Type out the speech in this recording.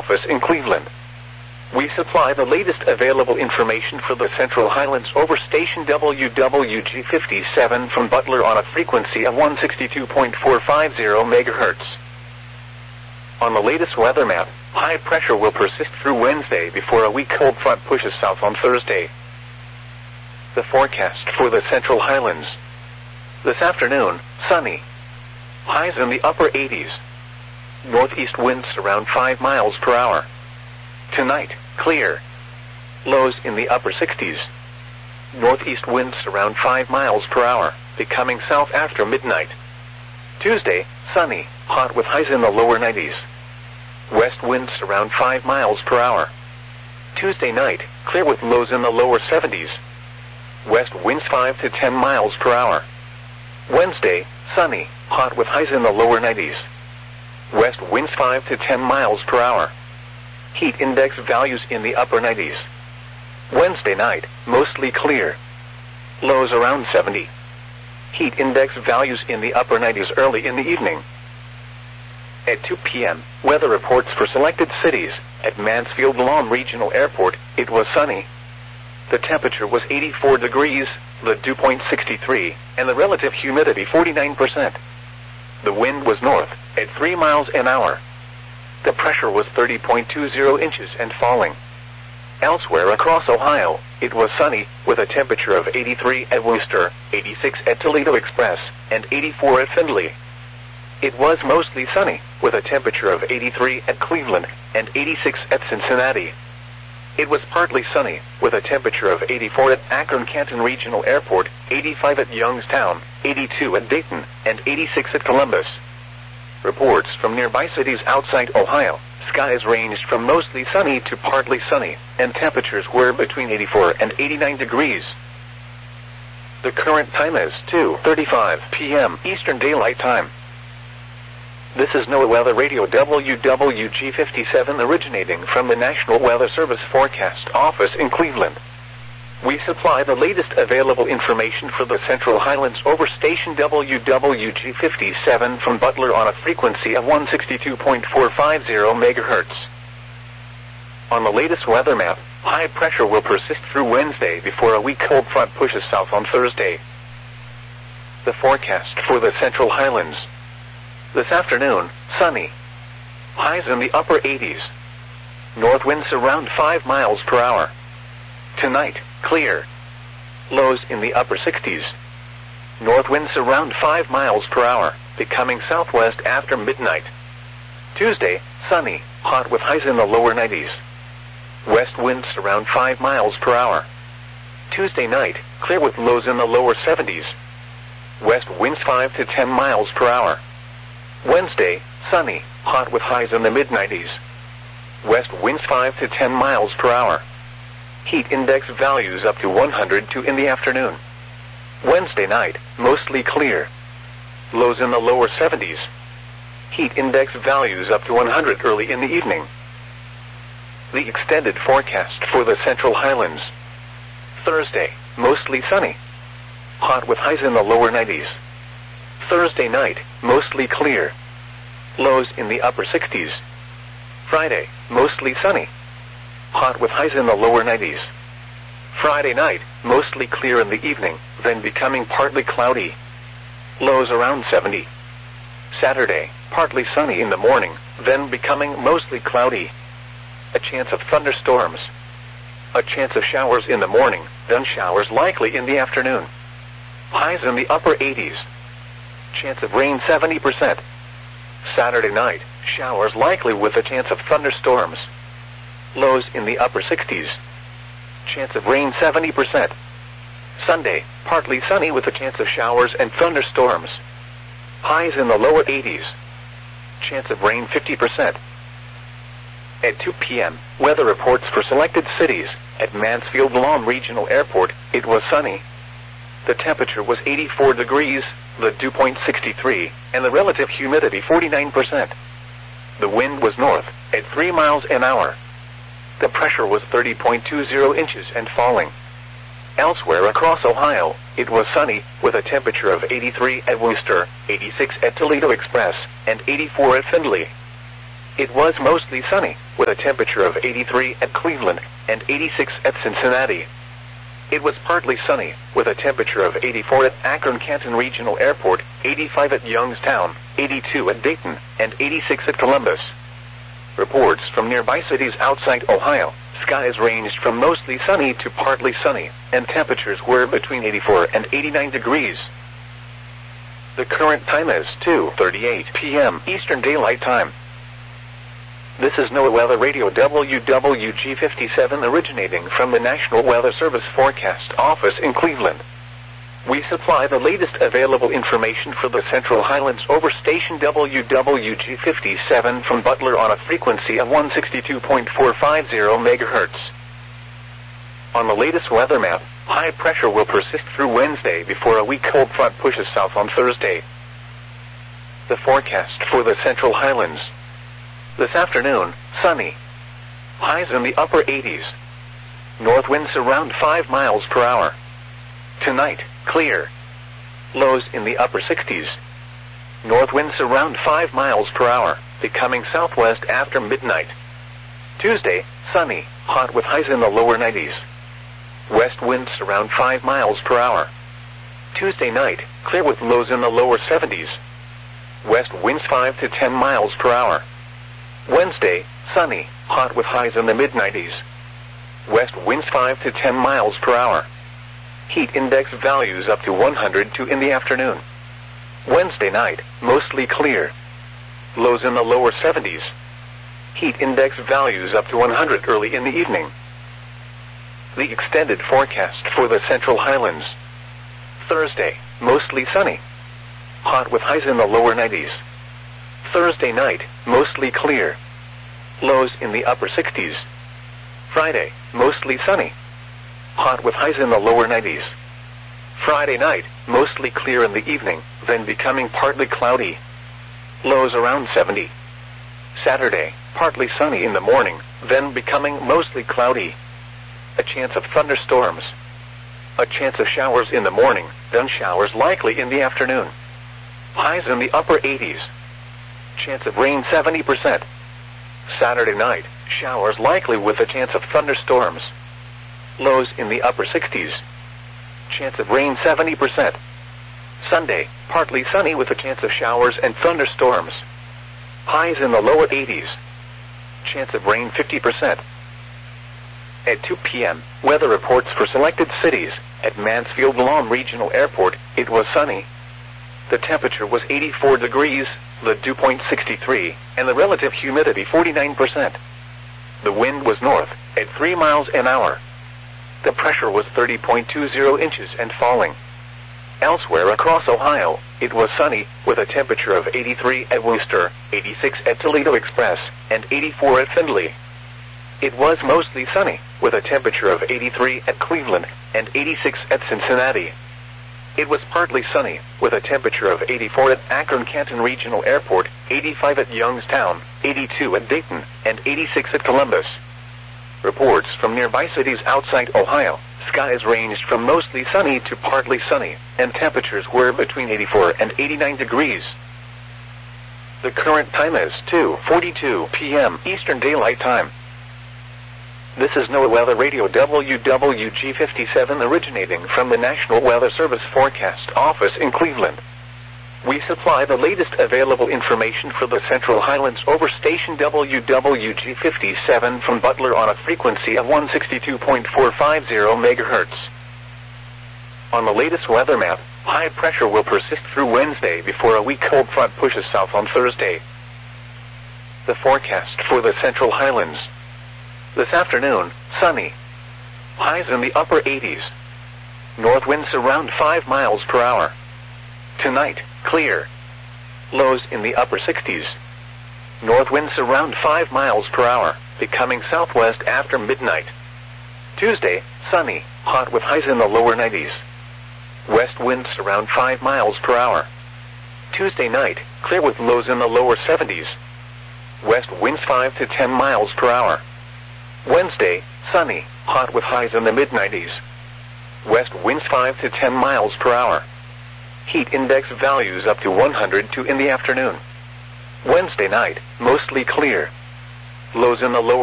office in Cleveland. We supply the latest available information for the Central Highlands over station WWG57 from Butler on a frequency of 162.450 MHz. On the latest weather map, high pressure will persist through Wednesday before a weak cold front pushes south on Thursday. The forecast for the Central Highlands. This afternoon, sunny. Highs in the upper 80s. Northeast winds around 5 miles per hour. Tonight, clear. Lows in the upper 60s. Northeast winds around 5 miles per hour, becoming south after midnight. Tuesday, sunny, hot with highs in the lower 90s. West winds around 5 miles per hour. Tuesday night, clear with lows in the lower 70s. West winds 5 to 10 miles per hour. Wednesday, sunny, hot with highs in the lower 90s. West winds 5 to 10 miles per hour. Heat index values in the upper 90s. Wednesday night, mostly clear. Lows around 70. Heat index values in the upper 90s early in the evening. At 2 p.m., weather reports for selected cities. At Mansfield-Lom Regional Airport, it was sunny. The temperature was 84 degrees, the dew point 63, and the relative humidity 49%. The wind was north, at 3 miles an hour. The pressure was 30.20 inches and falling. Elsewhere across Ohio, it was sunny, with a temperature of 83 at Wooster, 86 at Toledo Express, and 84 at Findlay. It was mostly sunny, with a temperature of 83 at Cleveland, and 86 at Cincinnati. It was partly sunny, with a temperature of 84 at Akron-Canton Regional Airport, 85 at Youngstown, 82 at Dayton, and 86 at Columbus. Reports from nearby cities outside Ohio, skies ranged from mostly sunny to partly sunny, and temperatures were between 84 and 89 degrees. The current time is 2:35 p.m. Eastern Daylight Time. This is NOAA Weather Radio WWG57 originating from the National Weather Service Forecast Office in Cleveland. We supply the latest available information for the Central Highlands over station WWG57 from Butler on a frequency of 162.450 MHz. On the latest weather map, high pressure will persist through Wednesday before a weak cold front pushes south on Thursday. The forecast for the Central Highlands. This afternoon, sunny. Highs in the upper 80s. North winds around 5 miles per hour. Tonight, clear. Lows in the upper 60s. North winds around 5 miles per hour, becoming southwest after midnight. Tuesday, sunny, hot with highs in the lower 90s. West winds around 5 miles per hour. Tuesday night, clear with lows in the lower 70s. West winds 5 to 10 miles per hour. Wednesday, sunny, hot with highs in the mid-90s. West winds 5 to 10 miles per hour. Heat index values up to 102 in the afternoon. Wednesday night, mostly clear. Lows in the lower 70s. Heat index values up to 100 early in the evening. The extended forecast for the Central Highlands. Thursday, mostly sunny. Hot with highs in the lower 90s. Thursday night, mostly clear. Lows in the upper 60s. Friday, mostly sunny. Hot with highs in the lower 90s. Friday night, mostly clear in the evening, then becoming partly cloudy. Lows around 70. Saturday, partly sunny in the morning, then becoming mostly cloudy. A chance of thunderstorms. A chance of showers in the morning, then showers likely in the afternoon. Highs in the upper 80s. Chance of rain 70%. Saturday night, showers likely with a chance of thunderstorms. Lows in the upper 60s. Chance of rain 70%. Sunday, partly sunny with a chance of showers and thunderstorms. Highs in the lower 80s. Chance of rain 50%. At 2 p.m., weather reports for selected cities. At Mansfield-Lom Regional Airport, it was sunny. The temperature was 84 degrees, the dew point 63, and the relative humidity 49%. The wind was north, at 3 miles an hour. The pressure was 30.20 inches and falling. Elsewhere across Ohio, it was sunny, with a temperature of 83 at Wooster, 86 at Toledo Express, and 84 at Findlay. It was mostly sunny, with a temperature of 83 at Cleveland and 86 at Cincinnati. It was partly sunny, with a temperature of 84 at Akron-Canton Regional Airport, 85 at Youngstown, 82 at Dayton, and 86 at Columbus. Reports from nearby cities outside Ohio, skies ranged from mostly sunny to partly sunny, and temperatures were between 84 and 89 degrees. The current time is 2:38 p.m. Eastern Daylight Time. This is NOAA Weather Radio WWG-57 originating from the National Weather Service Forecast Office in Cleveland. We supply the latest available information for the Central Highlands over station WWG-57 from Butler on a frequency of 162.450 MHz. On the latest weather map, high pressure will persist through Wednesday before a weak cold front pushes south on Thursday. The forecast for the Central Highlands. This afternoon, sunny. Highs in the upper 80s. North winds around 5 miles per hour. Tonight, clear. Lows in the upper 60s. North winds around 5 miles per hour, becoming southwest after midnight. Tuesday, sunny, hot with highs in the lower 90s. West winds around 5 miles per hour. Tuesday night, clear with lows in the lower 70s. West winds 5 to 10 miles per hour. Wednesday, sunny, hot with highs in the mid-90s. West winds 5 to 10 miles per hour. Heat index values up to 102 in the afternoon. Wednesday night, mostly clear. Lows in the lower 70s. Heat index values up to 100 early in the evening. The extended forecast for the Central Highlands. Thursday, mostly sunny. Hot with highs in the lower 90s. Thursday night, mostly clear. Lows in the upper 60s. Friday, mostly sunny. Hot with highs in the lower 90s. Friday night, mostly clear in the evening, then becoming partly cloudy. Lows around 70. Saturday, partly sunny in the morning, then becoming mostly cloudy. A chance of thunderstorms. A chance of showers in the morning, then showers likely in the afternoon. Highs in the upper 80s. Chance of rain 70%. Saturday night, showers likely with a chance of thunderstorms. Lows in the upper 60s. Chance of rain 70%. Sunday, partly sunny with a chance of showers and thunderstorms. Highs in the lower 80s. Chance of rain 50%. At 2 p.m., weather reports for selected cities. At Mansfield-Lom Regional Airport, it was sunny. The temperature was 84 degrees, the dew point 63, and the relative humidity 49%. The wind was north, at 3 miles an hour. The pressure was 30.20 inches and falling. Elsewhere across Ohio, it was sunny, with a temperature of 83 at Wooster, 86 at Toledo Express, and 84 at Findlay. It was mostly sunny, with a temperature of 83 at Cleveland, and 86 at Cincinnati. It was partly sunny, with a temperature of 84 at Akron-Canton Regional Airport, 85 at Youngstown, 82 at Dayton, and 86 at Columbus. Reports from nearby cities outside Ohio, skies ranged from mostly sunny to partly sunny, and temperatures were between 84 and 89 degrees. The current time is 2:42 p.m. Eastern Daylight Time. This is NOAA Weather Radio WWG-57 originating from the National Weather Service Forecast Office in Cleveland. We supply the latest available information for the Central Highlands over station WWG-57 from Butler on a frequency of 162.450 MHz. On the latest weather map, high pressure will persist through Wednesday before a weak cold front pushes south on Thursday. The forecast for the Central Highlands. This afternoon, sunny. Highs in the upper 80s. North winds around 5 miles per hour. Tonight, clear. Lows in the upper 60s. North winds around 5 miles per hour, becoming southwest after midnight. Tuesday, sunny, hot with highs in the lower 90s. West winds around 5 miles per hour. Tuesday night, clear with lows in the lower 70s. West winds 5 to 10 miles per hour. Wednesday, sunny, hot with highs in the mid-90s. West winds 5 to 10 miles per hour. Heat index values up to 102 in the afternoon. Wednesday night, mostly clear. Lows in the lower